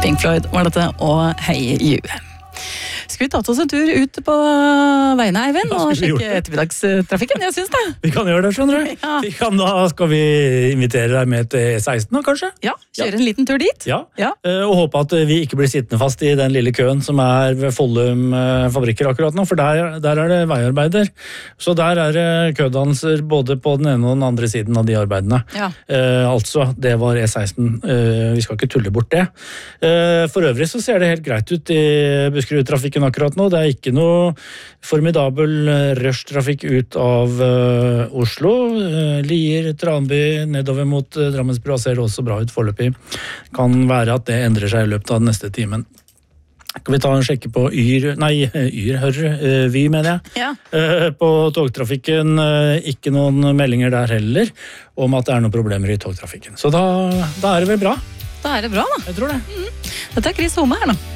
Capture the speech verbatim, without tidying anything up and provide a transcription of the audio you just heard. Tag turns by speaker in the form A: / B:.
A: Pink Floyd var dette, og Hey You. Skal vi ta oss en tur ut på veiene, Eivind, og sjekke ettermiddagstrafikken? Jeg synes det.
B: Vi kan gjøre det, skjønner du.
A: Ja.
B: Vi kan da, skal vi invitere deg med til E seksten da, kanskje?
A: Ja, kjøre en liten tur dit.
B: Ja,
A: Ja.
B: Eh, og håpe at vi ikke blir sittende fast i den lille køen som er ved Follum eh, fabrikker akkurat nå, for der, der er det veiarbeider. Så der er det kødanser både på den ene og den andre siden av de arbeidene.
A: Ja.
B: Eh, altså, det var E seksten. Eh, vi skal ikke tulle bort det. Eh, for øvrig så ser det helt greit ut i Buskerud-trafikken akkurat nå. Det er ikke noe formidabel rush-trafikk ut av uh, Oslo. Uh, Lier, Tranby, nedover mot uh, Drammensbrua ser det også bra ut foreløpig. Kan være at det endrer seg i løpet av den neste timen. Kan vi ta en sjekke på Yr, nei, Yr, hør, uh, Vy mener jeg.
A: Ja.
B: Uh, på togtrafikken, uh, ikke noen meldinger der heller om at det er noen problemer i togtrafikken. Så da, da er det vel bra?
A: Da er det bra, da.
B: Jeg tror det.
A: Dette er Chris Home her nå.